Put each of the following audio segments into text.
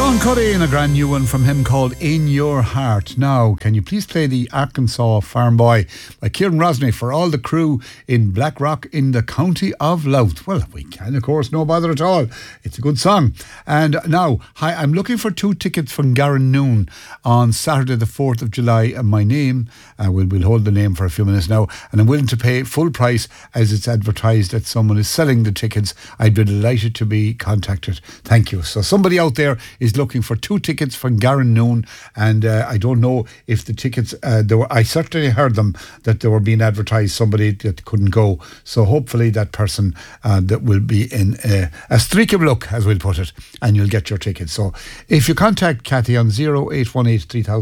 Sean Cuddy and a brand new one from him called In Your Heart. Now, can you please play the Arkansas Farm Boy by Kieran Rosny for all the crew in Blackrock in the county of Louth? Well, we can, of course, no bother at all. It's a good song. And now, hi, I'm looking for 2 tickets from Garanoon on Saturday the 4th of July. And my name, we'll hold the name for a few minutes now, and I'm willing to pay full price as it's advertised that someone is selling the tickets. I'd be delighted to be contacted. Thank you. So somebody out there is looking for 2 tickets from Garanoon, and I don't know if the tickets I certainly heard them that they were being advertised, somebody that couldn't go, so hopefully that person that will be in a streak of luck, as we'll put it, and you'll get your tickets. So if you contact Kathy on 0818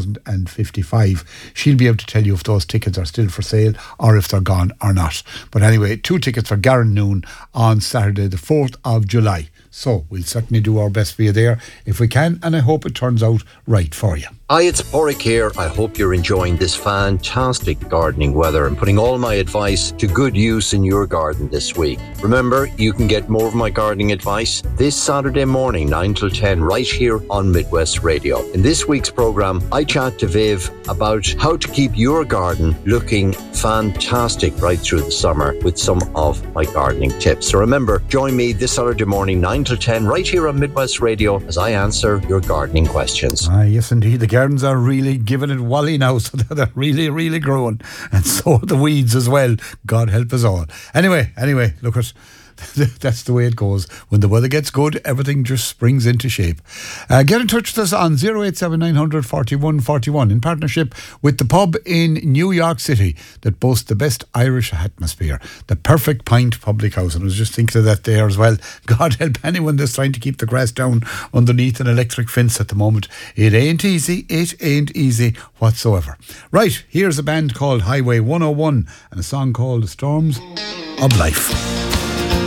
3055, she'll be able to tell you if those tickets are still for sale or if they're gone or not. But anyway, 2 tickets for Garanoon on Saturday the 4th of July. So we'll certainly do our best for you there if we can, and I hope it turns out right for you. Hi, it's Porrick here. I hope you're enjoying this fantastic gardening weather and putting all my advice to good use in your garden this week. Remember, you can get more of my gardening advice this Saturday morning, 9 till 10, right here on Midwest Radio. In this week's programme, I chat to Viv about how to keep your garden looking fantastic right through the summer with some of my gardening tips. So remember, join me this Saturday morning, 9 till 10, right here on Midwest Radio as I answer your gardening questions. Yes, indeed. The gardens are really giving it wally now, so they're really, really growing. And so are the weeds as well. God help us all. Anyway, look at... That's the way it goes. When the weather gets good, everything just springs into shape. Get in touch with us on 087 900 41 41 in partnership with the pub in New York City that boasts the best Irish atmosphere, the Perfect Pint Public House. And I was just thinking of that there as well. God help anyone that's trying to keep the grass down underneath an electric fence at the moment. It ain't easy. It ain't easy whatsoever. Right, here's a band called Highway 101 and a song called The Storms of Life.